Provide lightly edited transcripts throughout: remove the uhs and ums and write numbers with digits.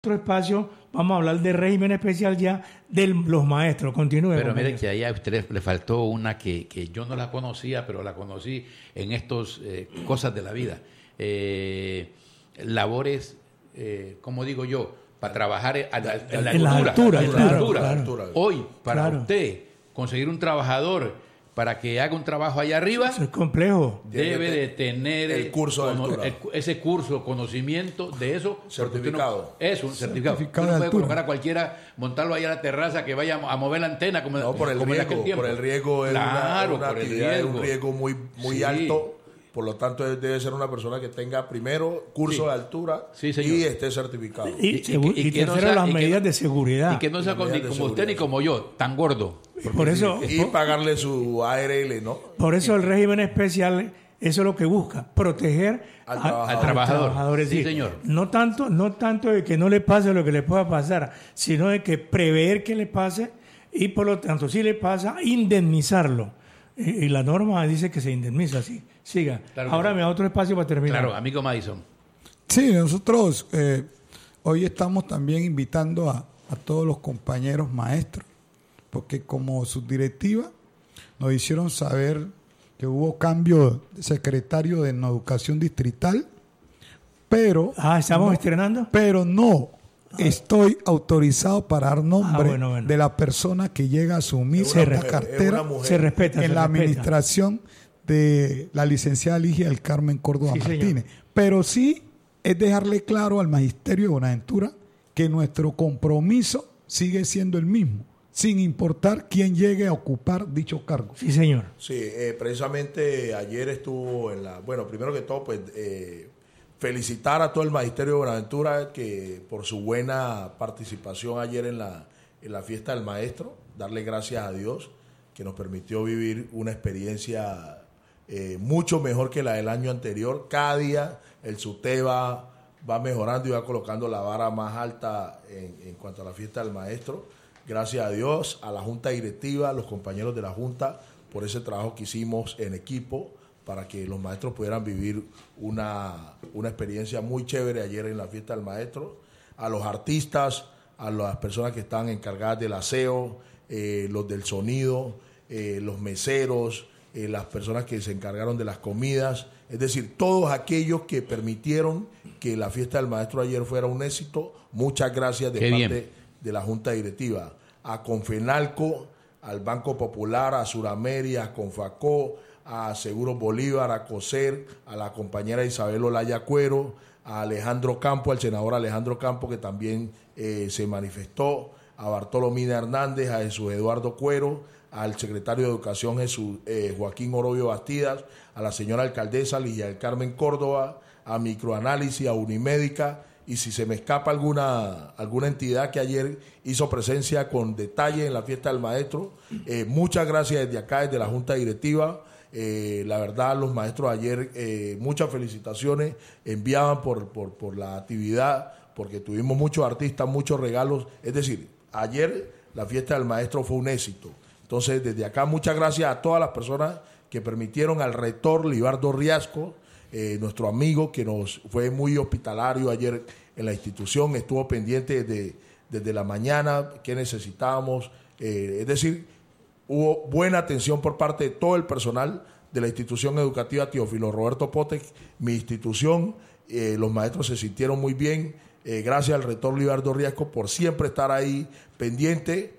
otro espacio vamos a hablar de régimen especial ya de los maestros. Continúe. Pero mire que ahí a usted le faltó una que yo no la conocía, pero la conocí en estos cosas de la vida. Labores, como digo yo, para trabajar en la altura. Claro. Hoy, para usted conseguir un trabajador para que haga un trabajo allá arriba, eso es complejo. Debe de tener el curso de altura. Ese curso, conocimiento de eso. Certificado. Es un certificado. Usted no puede colocar a cualquiera, montarlo ahí a la terraza que vaya a mover la antena como, no, por el como riesgo, en aquel tiempo. Por el riesgo es una actividad de un riesgo muy sí. alto. Por lo tanto, debe ser una persona que tenga primero curso de altura y esté certificado. Y tercero, las medidas de seguridad. Y que no sea ni como usted ni como yo, tan gordo. Por eso, y pagarle su ARL, ¿no? Por eso el régimen especial, eso es lo que busca, proteger al trabajador. Es sí, decir, señor. No tanto de que no le pase lo que le pueda pasar, sino de que prever que le pase y por lo tanto, si le pasa, indemnizarlo. Y la norma dice que se indemniza, así. Siga. Claro. Ahora me da otro espacio para terminar. Claro, amigo Madison. Sí, nosotros hoy estamos también invitando a todos los compañeros maestros, porque como subdirectiva nos hicieron saber que hubo cambio de secretario de Educación Distrital, pero... ¿estamos estrenando? Pero no estoy autorizado para dar nombre bueno. de la persona que llega a asumir esta cartera se respeta, en la administración de la licenciada Ligia del Carmen Córdoba Martínez. Señor. Pero sí es dejarle claro al Magisterio de Buenaventura que nuestro compromiso sigue siendo el mismo, sin importar quién llegue a ocupar dicho cargo. Sí, señor. Sí, precisamente ayer estuvo bueno, primero que todo, pues felicitar a todo el Magisterio de Buenaventura que por su buena participación ayer en la fiesta del maestro, darle gracias a Dios que nos permitió vivir una experiencia mucho mejor que la del año anterior. Cada día el SUTE va mejorando y va colocando la vara más alta en cuanto a la fiesta del maestro. Gracias a Dios, a la Junta Directiva, a los compañeros de la Junta, por ese trabajo que hicimos en equipo para que los maestros pudieran vivir una experiencia muy chévere ayer en la fiesta del maestro. A los artistas, a las personas que están encargadas del aseo, los del sonido, los meseros, las personas que se encargaron de las comidas, es decir, todos aquellos que permitieron que la fiesta del maestro ayer fuera un éxito. Muchas gracias de parte de la Junta Directiva. A Confenalco, al Banco Popular, a Suramérica, a Confacó, a Seguros Bolívar, a COSER, a la compañera Isabel Olaya Cuero, a Alejandro Campo, al senador Alejandro Campo, que también se manifestó, a Bartolomé Hernández, a Jesús Eduardo Cuero, al secretario de Educación Joaquín Orobio Bastidas, a la señora alcaldesa Ligia del Carmen Córdoba, a Microanálisis, a Unimédica, y si se me escapa alguna entidad que ayer hizo presencia con detalle en la fiesta del maestro, muchas gracias desde acá, desde la Junta Directiva. La verdad, los maestros ayer, muchas felicitaciones enviaban por la actividad, porque tuvimos muchos artistas, muchos regalos. Es decir, ayer la fiesta del maestro fue un éxito. Entonces, desde acá, muchas gracias a todas las personas que permitieron, al rector Libardo Riasco, nuestro amigo que nos fue muy hospitalario ayer en la institución, estuvo pendiente desde la mañana, qué necesitábamos. Es decir, hubo buena atención por parte de todo el personal de la institución educativa Teófilo Roberto Potec, mi institución. Los maestros se sintieron muy bien. Gracias al rector Libardo Riasco por siempre estar ahí pendiente.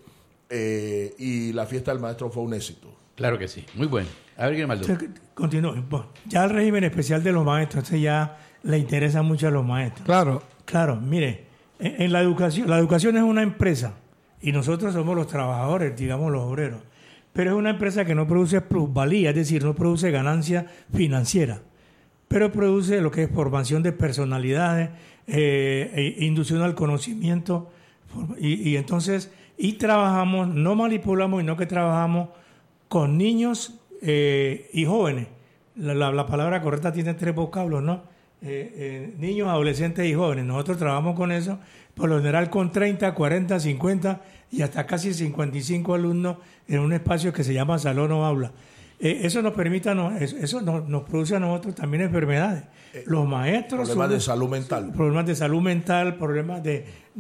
Y la fiesta del maestro fue un éxito. Claro que sí, muy bueno. A ver, Grimaldo. Continúo. Bueno, ya el régimen especial de los maestros, ya le interesa mucho a los maestros. Claro, mire, en la educación es una empresa y nosotros somos los trabajadores, digamos los obreros, pero es una empresa que no produce plusvalía, es decir, no produce ganancia financiera, pero produce lo que es formación de personalidades, inducción al conocimiento y trabajamos, no manipulamos, sino que trabajamos con niños y jóvenes. La palabra correcta tiene 3 vocablos, ¿no? Niños, adolescentes y jóvenes. Nosotros trabajamos con eso, por lo general con 30, 40, 50 y hasta casi 55 alumnos en un espacio que se llama salón o aula. eso nos permite, eso nos produce a nosotros también enfermedades. Los maestros problemas de salud mental. Problemas de salud mental, problemas de